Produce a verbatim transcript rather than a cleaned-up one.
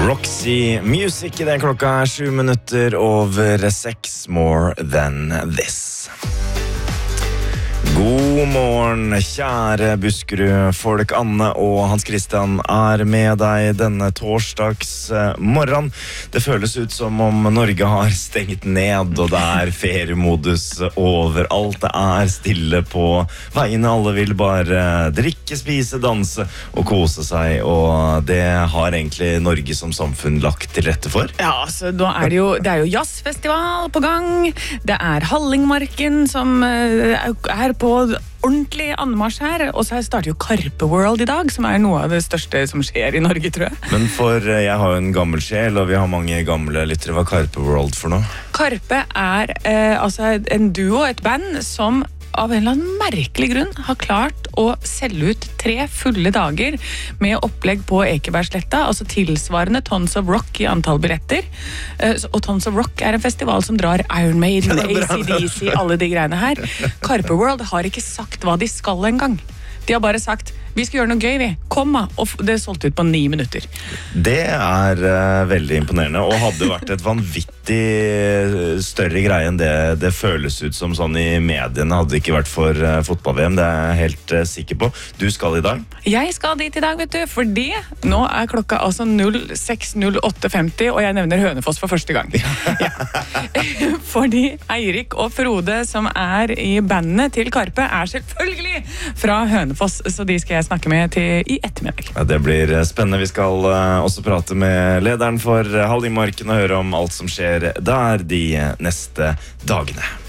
Roxy Music I den klokka er sju minutter over seks. More than this. God morgen, kjære Buskerud. Folk Anne og Hans Christian er med deg denne torsdags morgen. Det føles ut som om Norge har stengt ned, og det er feriemodus overalt. Det er stille på veiene. Alle vil bare drikke, spise, danse og kose seg, og det har egentlig Norge som samfunn lagt til rette for. Ja, altså, nå er det jo, det er jo jazzfestival på gang. Det er Hallingmarken som er på ordentlig anmarsj her, og så starter jo Karpe World I dag, som er noe av det største som skjer I Norge, tror jeg. Men for jeg har jo en gammel sjel, og vi har mange gamle lyttere. Hva er Karpe World for noe? Karpe er eh, altså en duo, et band, som av en eller annen merkelig grunn har klart å selge ut tre fulle dager med opplegg på Ekebergsletta, altså tilsvarende Tons of Rock I antall billetter. Og Tons of Rock er en festival som drar Iron Maiden, A C D C, alle de greiene her. Karpe World har ikke sagt hva de skal engang. De har bare sagt, vi skal gjøre noe gøy, vi. Kom da, og det er solgt ut på ni minutter. Det er uh, veldig imponerende, og hadde vært et vanvittig større greie enn det det føles ut som sånn I mediene. Hadde det ikke vært for uh, fotball-V M, det er jeg helt uh, sikker på. Du skal I dag? Jeg skal dit I dag, vet du, fordi nå er klokka altså null seks null åtte femti, og jeg nevner Hønefoss for første gang. Ja. Fordi Eirik og Frode, som er I bandet til Karpe, er selvfølgelig fra Hønefoss, så de skal jeg snakke med til I ettermiddag. Ja, det blir spennende. Vi skal uh, også prate med lederen for Hallingmarken og høre om alt som skjer der de neste dagene.